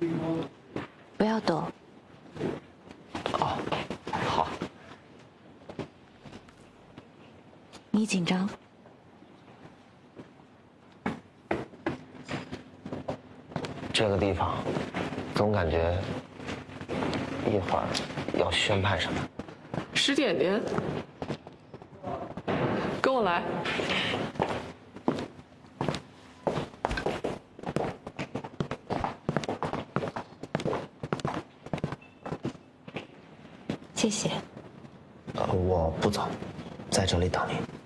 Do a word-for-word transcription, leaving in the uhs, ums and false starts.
不要抖。 哦，好。 你紧张？ 这个地方，总感觉一会儿要宣判什么。 石点点，跟我来。 谢谢。 呃，我不走，在这里等你。